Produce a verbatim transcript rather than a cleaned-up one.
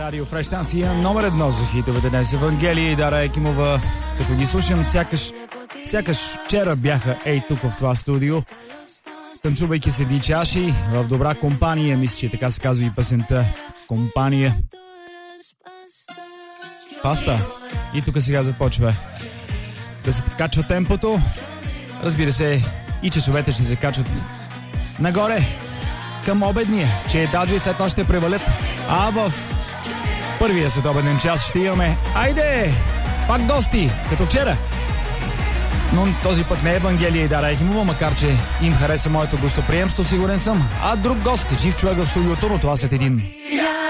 радио Фреш станция номер едно за хитовете днес. Евангелие и Дара Екимова. Като ги слушам, сякаш, сякаш вчера бяха ей тук в това студио, танцувайки седи чаши в добра компания. Мисля, че така се казва и песента. Компания. Паста. И тук сега започва да се качва темпото. Разбира се, и часовете ще се качват нагоре към обедния, че етажи след това ще превалят. А в първия следобеден час ще имаме, айде, пак гости, като вчера. Но този път не е Евангелие и Дара Екимова, макар че им хареса моето гостоприемство, сигурен съм. А друг гост, жив човек в студиото, но това след един